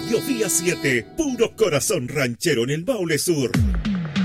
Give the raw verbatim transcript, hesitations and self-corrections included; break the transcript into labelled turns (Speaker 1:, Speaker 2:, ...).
Speaker 1: Radio Vía siete, puro corazón ranchero en el Maule Sur.